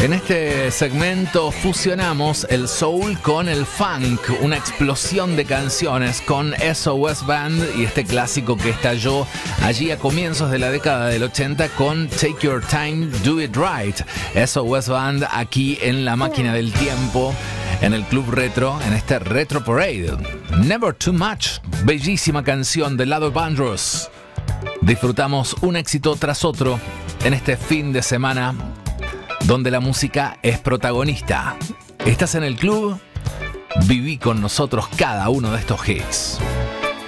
En este segmento fusionamos el soul con el funk, una explosión de canciones con SOS Band y este clásico que estalló allí a comienzos de la década del 80 con Take Your Time, Do It Right. SOS Band aquí en la máquina del tiempo, en el Club Retro, en este Retro Parade. Never Too Much, bellísima canción de Lado Vandross. Disfrutamos un éxito tras otro en este fin de semana donde la música es protagonista. ¿Estás en el club? Viví con nosotros cada uno de estos hits.